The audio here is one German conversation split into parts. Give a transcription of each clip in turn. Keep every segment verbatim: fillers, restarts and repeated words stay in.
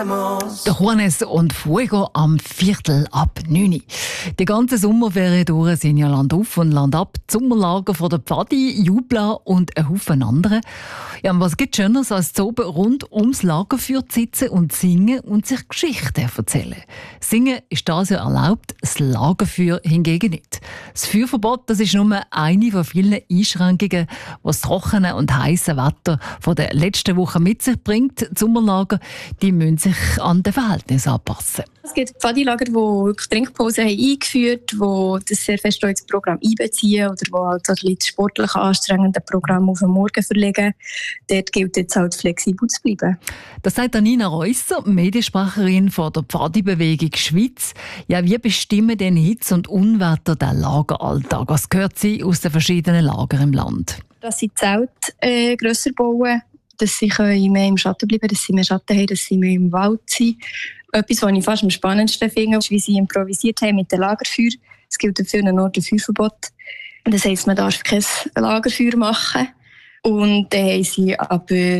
Der Juanes und Fuego am Viertel ab neun. Die ganze Sommerferien durch sind ja Land auf und Land ab. Die Sommerlager von der Pfadi, Jubla und ein Haufen andere. Ja, und was gibt Schöneres als zu oben rund ums Lagerfeuer zu sitzen und singen und sich Geschichten erzählen? Singen ist das ja erlaubt, das Lagerfeuer hingegen nicht. Das Feuerverbot, das ist nur eine von vielen Einschränkungen, die das trockene und heiße Wetter von der letzten Woche mit sich bringt. Die Sommerlager, die müssen sich an den Verhältnissen anpassen. Es gibt Pfadi-Lager, die wirklich Trinkpausen haben eingeführt haben, die das sehr fest ins Programm einbeziehen oder die halt so ein das sportlich anstrengende Programm auf den Morgen verlegen. Dort gilt jetzt halt flexibel zu bleiben. Das sagt Nina Reusser, Mediensprecherin von der Pfadi-Bewegung Schweiz. Ja, wie bestimmen denn Hitze und Unwetter den Lageralltag? Was gehört sie aus den verschiedenen Lagern im Land? Dass sie Zelte äh, grösser bauen, dass sie mehr im Schatten bleiben, dass sie mehr Schatten haben, dass sie mehr im Wald sind. Etwas, was ich fast am spannendsten finde, ist, wie sie improvisiert haben mit dem Lagerfeuer. Es gilt an vielen Orten ein Feuerverbot. Das heisst, man darf kein Lagerfeuer machen. Und dann haben sie aber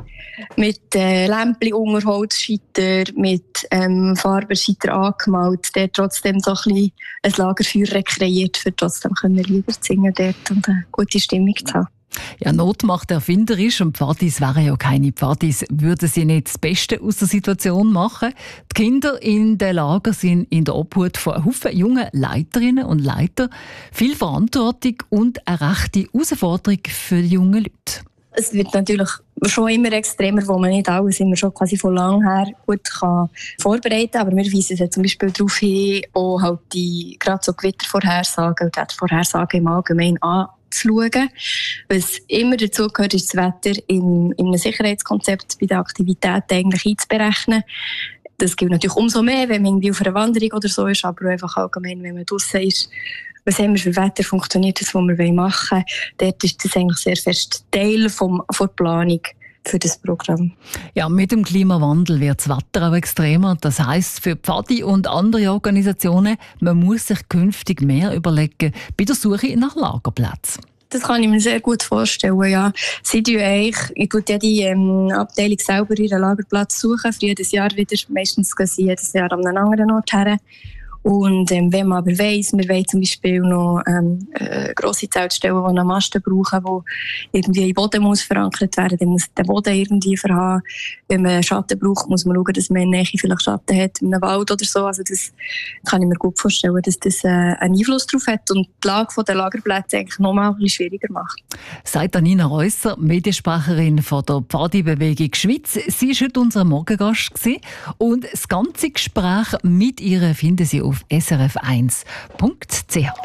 mit äh, Lämpchen unter Holzscheiter, mit ähm, Farbenscheiter angemalt, der trotzdem so ein bisschen ein Lagerfeuer rekreiert, für trotzdem Lieder zu singen dort und eine gute Stimmung zu haben. Ja, Not macht erfinderisch und Pfadis wären ja keine Pfadis, würden sie nicht das Beste aus der Situation machen. Die Kinder in den Lagern sind in der Obhut von einem Haufen jungen Leiterinnen und Leiter. Viel Verantwortung und eine rechte Herausforderung für die jungen Leute. Es wird natürlich schon immer extremer, wo man nicht alles immer schon quasi von lang her gut kann vorbereiten kann. Aber wir weisen ja zum Beispiel darauf hin, auch halt die, gerade so Gewittervorhersagen und die Vorhersagen im Allgemeinen anzuschauen. Was immer dazu gehört, ist das Wetter in, in einem Sicherheitskonzept bei den Aktivitäten eigentlich einzuberechnen. Das gilt natürlich umso mehr, wenn man irgendwie auf einer Wanderung oder so ist, aber einfach allgemein, wenn man draussen ist. Was haben wir für Wetter, funktioniert das, was wir machen wollen? Dort ist das eigentlich sehr fest Teil vom, von der Planung für das Programm. Ja, mit dem Klimawandel wird das Wetter auch extremer. Das heisst, für Pfadi und andere Organisationen, man muss sich künftig mehr überlegen bei der Suche nach Lagerplätzen. Das kann ich mir sehr gut vorstellen, ja. Sie tun eigentlich, ich tue jede ähm, Abteilung selber ihren Lagerplatz suchen, für jedes Jahr wieder. Meistens gehen sie jedes Jahr an einen anderen Ort her. Und ähm, wenn man aber weiss, wir wollen zum Beispiel noch ähm, äh, grosse Zeltstellen, die einen Masten brauchen, die irgendwie im Boden muss verankert werden, dann muss der Boden irgendwie verhaben. Wenn man Schatten braucht, muss man schauen, dass man in der Nähe vielleicht Schatten hat, in einem Wald oder so. Also das kann ich mir gut vorstellen, dass das äh, einen Einfluss darauf hat und die Lage der Lagerplätze eigentlich noch mal ein bisschen schwieriger macht. Sagt Nina Reusser, Mediensprecherin von der Pfadi-Bewegung Schweiz. Sie war heute unser Morgengast und das ganze Gespräch mit ihr finden Sie auf s r f eins punkt c h.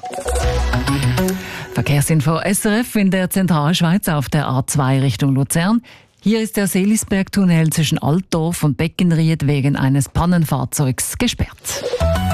Verkehrsinfo S R F in der Zentralschweiz auf der A zwei Richtung Luzern. Hier ist der Seelisberg-Tunnel zwischen Altdorf und Beckenried wegen eines Pannenfahrzeugs gesperrt.